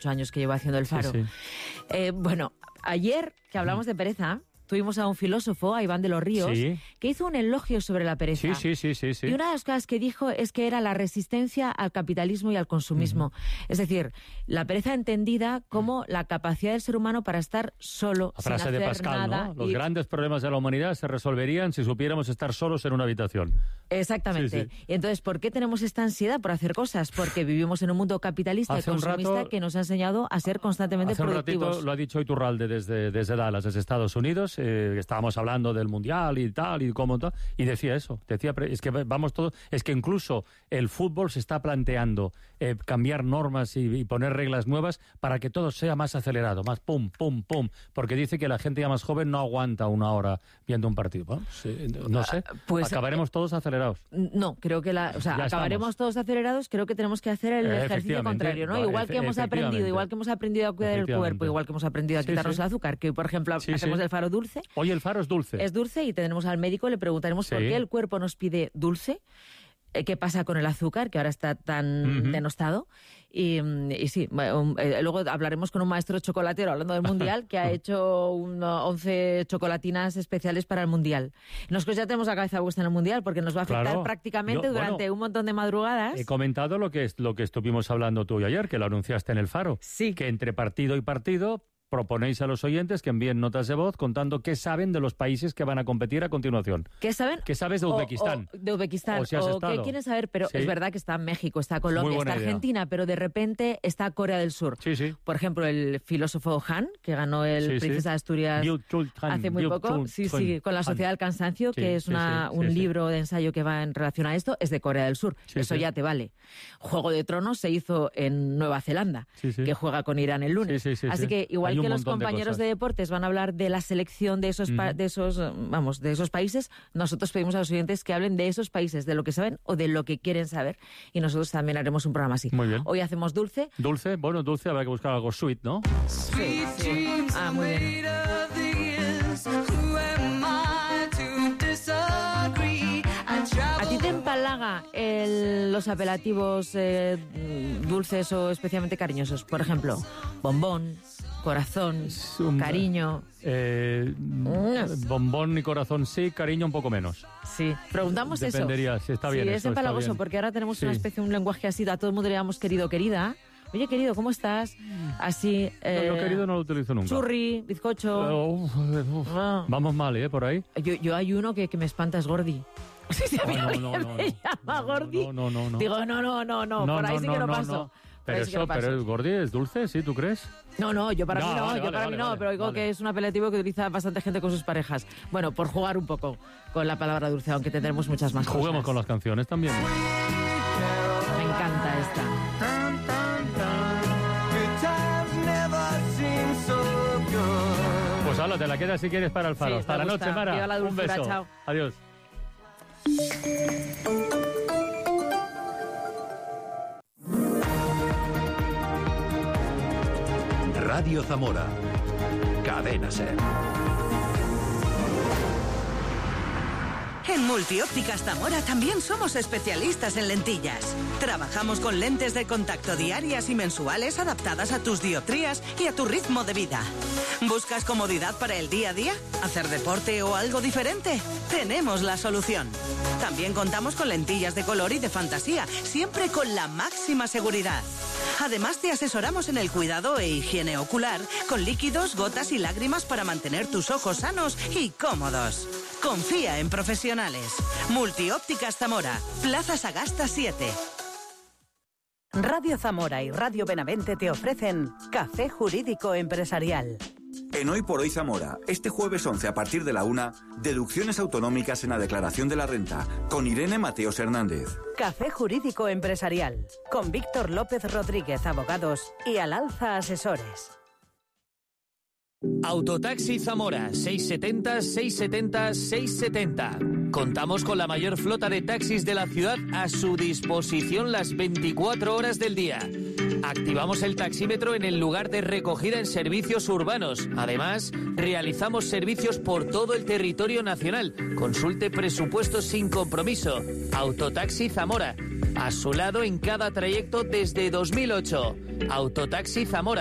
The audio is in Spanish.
8 años que llevo haciendo el Faro. Sí. Bueno, ayer que hablamos de pereza, tuvimos a un filósofo, a Iván de los Ríos, que hizo un elogio sobre la pereza. Sí. Y una de las cosas que dijo es que era la resistencia al capitalismo y al consumismo. Es decir, la pereza entendida como la capacidad del ser humano para estar solo, la frase sin hacer de Pascal, nada. ¿no? Los grandes problemas de la humanidad se resolverían si supiéramos estar solos en una habitación. Exactamente. Sí. Y entonces, ¿por qué tenemos esta ansiedad por hacer cosas? Porque vivimos en un mundo capitalista y consumista que nos ha enseñado a ser constantemente productivos. Hace un ratito lo ha dicho Iturralde desde Dallas, desde Estados Unidos. Estábamos hablando del Mundial y tal, y cómo tal, y decía eso. Es que vamos todos. Es que incluso el fútbol se está planteando cambiar normas y poner reglas nuevas para que todo sea más acelerado, más pum, porque dice que la gente ya más joven no aguanta una hora viendo un partido. Bueno, no sé, pues, acabaremos todos acelerados. No, creo que acabaremos todos acelerados. Creo que tenemos que hacer el ejercicio contrario, ¿no? Igual que hemos aprendido a cuidar el cuerpo, igual que hemos aprendido a quitarnos el azúcar, que por ejemplo hacemos el Faro dulce. Hoy el Faro es dulce. Es dulce y tendremos al médico, le preguntaremos por qué el cuerpo nos pide dulce. ¿Qué pasa con el azúcar, que ahora está tan denostado? Y sí, luego hablaremos con un maestro chocolatero, hablando del Mundial, que ha hecho 11 chocolatinas especiales para el Mundial. Nosotros ya tenemos la cabeza puesta en el Mundial, porque nos va a afectar prácticamente durante un montón de madrugadas. He comentado lo que estuvimos hablando tú y ayer, que lo anunciaste en el Faro. Sí. Que entre partido y partido proponéis a los oyentes que envíen notas de voz contando qué saben de los países que van a competir a continuación. ¿Qué saben? ¿Qué sabes de Uzbekistán? De Uzbekistán. O qué quieren saber, pero es verdad que está México, está Colombia, está Argentina, pero de repente está Corea del Sur. Sí. Por ejemplo, el filósofo Han, que ganó el Princesa de Asturias hace muy poco. Con La Sociedad del Cansancio, que es un libro de ensayo que va en relación a esto, es de Corea del Sur. Eso ya te vale. Juego de Tronos se hizo en Nueva Zelanda, que juega con Irán el lunes. Así que igual que los compañeros de deportes van a hablar de la selección de esos países, nosotros pedimos a los oyentes que hablen de esos países, de lo que saben o de lo que quieren saber, y nosotros también haremos un programa así. Muy bien. Hoy hacemos dulce. Dulce, habrá que buscar algo sweet, ¿no? Sí. Muy bien. ¿A ti te empalaga los apelativos dulces o especialmente cariñosos? Por ejemplo, bombón, corazón, cariño. Bombón y corazón sí, cariño un poco menos. Sí, preguntamos Dependería, eso. Si está bien. Sí, es empalagoso, porque ahora tenemos una especie, un lenguaje así, a todo el mundo le llamamos querido, querida. Oye, querido, ¿cómo estás? Así. Yo querido no lo utilizo nunca. Churri, bizcocho. Vamos mal, por ahí. Yo hay uno que me espanta, es Gordi. No. Me llama Gordi. No. Digo, no, por ahí sí que no paso. No. Pero el Gordi es dulce, ¿sí? ¿Tú crees? No, yo para mí no, pero digo que es un apelativo que utiliza bastante gente con sus parejas. Bueno, por jugar un poco con la palabra dulce, aunque tendremos muchas más cosas. Juguemos con las canciones también. Me encanta esta. Pues habla, te la quedas si quieres para el Faro. Hasta la noche, Mara. Viva la dulzura, un beso. chao. Adiós. Radio Zamora. Cadena SER. En Multiópticas Zamora también somos especialistas en lentillas. Trabajamos con lentes de contacto diarias y mensuales adaptadas a tus dioptrías y a tu ritmo de vida. ¿Buscas comodidad para el día a día? ¿Hacer deporte o algo diferente? Tenemos la solución. También contamos con lentillas de color y de fantasía, siempre con la máxima seguridad. Además, te asesoramos en el cuidado e higiene ocular, con líquidos, gotas y lágrimas para mantener tus ojos sanos y cómodos. Confía en profesionales. Multiópticas Zamora, Plaza Sagasta 7. Radio Zamora y Radio Benavente te ofrecen Café Jurídico Empresarial. En Hoy por Hoy Zamora, este jueves 11 a partir de la 1, deducciones autonómicas en la declaración de la renta, con Irene Mateos Hernández. Café Jurídico Empresarial, con Víctor López Rodríguez, abogados, y Al Alza Asesores. Autotaxi Zamora, 670-670-670. Contamos con la mayor flota de taxis de la ciudad a su disposición las 24 horas del día. Activamos el taxímetro en el lugar de recogida en servicios urbanos. Además, realizamos servicios por todo el territorio nacional. Consulte presupuestos sin compromiso. Autotaxi Zamora. A su lado en cada trayecto desde 2008. Autotaxi Zamora.